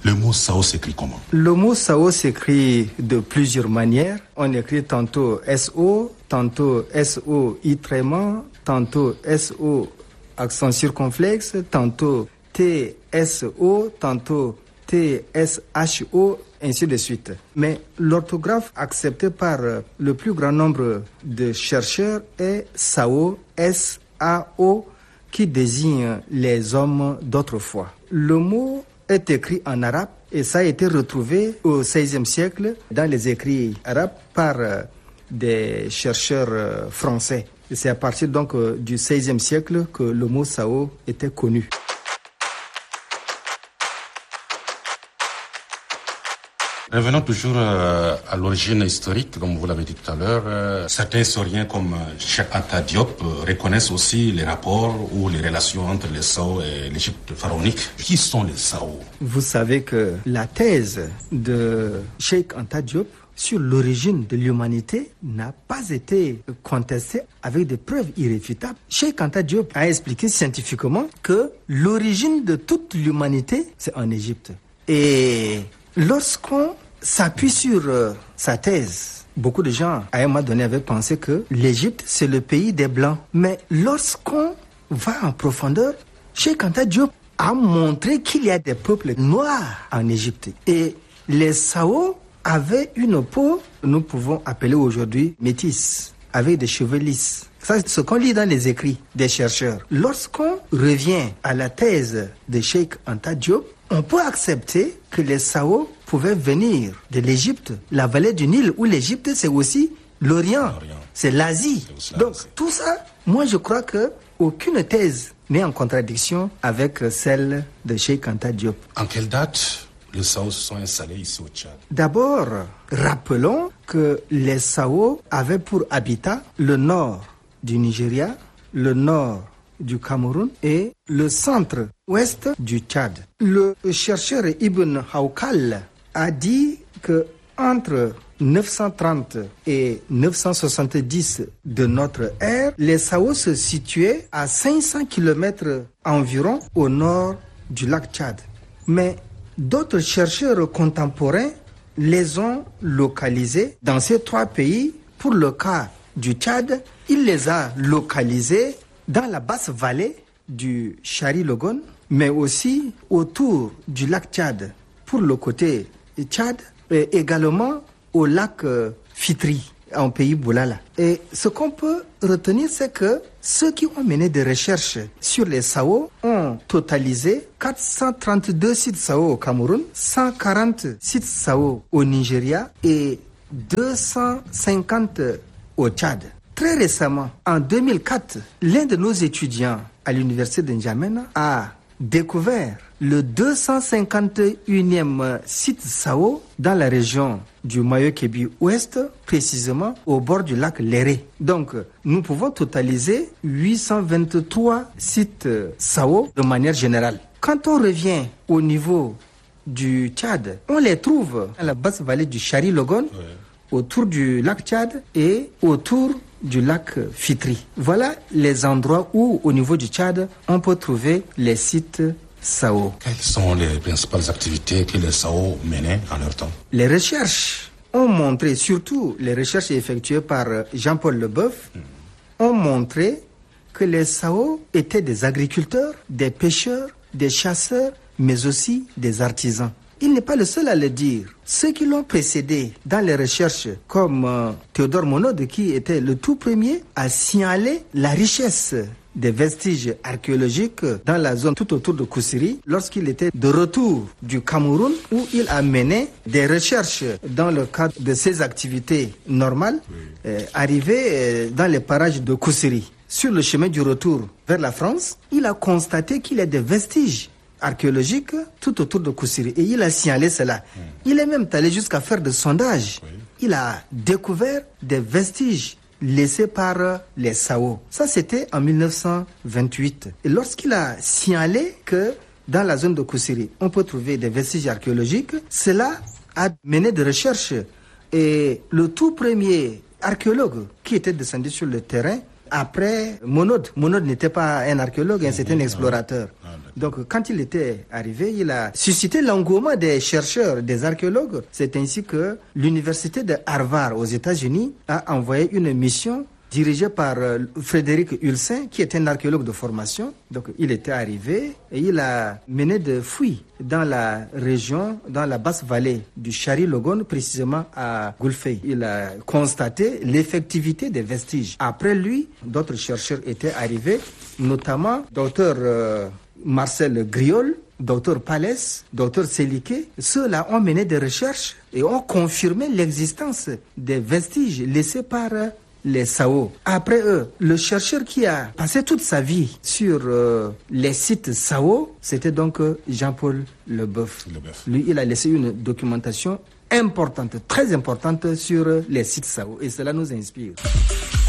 Le mot Sao s'écrit comment? Le mot Sao s'écrit de plusieurs manières. On écrit tantôt SO, tantôt SOI tréma, tantôt SO accent circonflexe, tantôt TSO, tantôt TSHO, ainsi de suite. Mais l'orthographe acceptée par le plus grand nombre de chercheurs est Sao, S-A-O, qui désigne les hommes d'autrefois. Le mot est écrit en arabe et ça a été retrouvé au XVIe siècle dans les écrits arabes par des chercheurs français. Et c'est à partir donc du XVIe siècle que le mot Sao était connu. Revenons toujours à l'origine historique, comme vous l'avez dit tout à l'heure. Certains historiens comme Cheikh Anta Diop reconnaissent aussi les rapports ou les relations entre les Sao et l'Égypte pharaonique. Qui sont les Sao? Vous savez que la thèse de Cheikh Anta Diop sur l'origine de l'humanité n'a pas été contestée avec des preuves irréfutables. Cheikh Anta Diop a expliqué scientifiquement que l'origine de toute l'humanité, c'est en Égypte. Et lorsqu'on s'appuie sur sa thèse, beaucoup de gens, à un moment donné, avaient pensé que l'Égypte, c'est le pays des Blancs. Mais lorsqu'on va en profondeur, Cheikh Anta Diop a montré qu'il y a des peuples noirs en Égypte. Et les Sao avaient une peau, nous pouvons appeler aujourd'hui métisse, avec des cheveux lisses. Ça, c'est ce qu'on lit dans les écrits des chercheurs. Lorsqu'on revient à la thèse de Cheikh Anta Diop, on peut accepter que les Sao pouvaient venir de l'Égypte, la vallée du Nil, où l'Égypte, c'est aussi l'Orient, c'est l'Asie. Donc, tout ça, moi, je crois qu'aucune thèse n'est en contradiction avec celle de Cheikh Anta Diop. En quelle date les Sao se sont installés ici au Tchad? D'abord, rappelons que les Sao avaient pour habitat le nord du Nigeria, le nord du Cameroun et le centre-ouest du Tchad. Le chercheur Ibn Hawkal a dit que entre 930 et 970 de notre ère, les Sao se situaient à 500 km environ au nord du lac Tchad. Mais d'autres chercheurs contemporains les ont localisés dans ces trois pays. Pour le cas du Tchad, il les a localisés dans la basse vallée du Chari Logon, mais aussi autour du lac Tchad pour le côté Tchad, et également au lac Fitri, en pays Boulala. Et ce qu'on peut retenir, c'est que ceux qui ont mené des recherches sur les Sao ont totalisé 432 sites Sao au Cameroun, 140 sites Sao au Nigeria et 250 au Tchad. Très récemment, en 2004, l'un de nos étudiants à l'université de N'Djamena a découvert le 251e site Sao dans la région du Mayo-Kébi Ouest, précisément au bord du lac Léré. Donc, nous pouvons totaliser 823 sites Sao de manière générale. Quand on revient au niveau du Tchad, on les trouve à la basse vallée du Chari Logon, autour du lac Tchad et autour du lac Fitri. Voilà les endroits où, au niveau du Tchad, on peut trouver les sites Sao. Quelles sont les principales activités que les Sao menaient en leur temps? Les recherches ont montré, surtout les recherches effectuées par Jean-Paul Leboeuf, ont montré que les Sao étaient des agriculteurs, des pêcheurs, des chasseurs, mais aussi des artisans. Il n'est pas le seul à le dire. Ceux qui l'ont précédé dans les recherches, comme Théodore Monod, qui était le tout premier à signaler la richesse des vestiges archéologiques dans la zone tout autour de Koussiri, lorsqu'il était de retour du Cameroun, où il a mené des recherches dans le cadre de ses activités normales, arrivé dans les parages de Koussiri. Sur le chemin du retour vers la France, il a constaté qu'il y a des vestiges archéologique tout autour de Koussiri. Et il a signalé cela. Il est même allé jusqu'à faire des sondages. Il a découvert des vestiges laissés par les Sao. Ça, c'était en 1928. Et lorsqu'il a signalé que dans la zone de Koussiri, on peut trouver des vestiges archéologiques, cela a mené des recherches. Et le tout premier archéologue qui était descendu sur le terrain après Monod. Monod n'était pas un archéologue, c'était un explorateur. Donc quand il était arrivé, il a suscité l'engouement des chercheurs, des archéologues. C'est ainsi que l'université de Harvard aux États-Unis a envoyé une mission dirigé par Frédéric Ulcin, qui est un archéologue de formation. Donc il était arrivé et il a mené des fouilles dans la région, dans la basse vallée du Chari-Logon, précisément à Gulfey. Il a constaté l'effectivité des vestiges. Après lui, d'autres chercheurs étaient arrivés, notamment Dr Marcel Griol, Dr Palès, Dr Selike. Ceux-là ont mené des recherches et ont confirmé l'existence des vestiges laissés par les Sao. Après eux, le chercheur qui a passé toute sa vie sur les sites Sao, c'était donc Jean-Paul Leboeuf. Lui, il a laissé une documentation importante, très importante sur les sites Sao. Et cela nous inspire.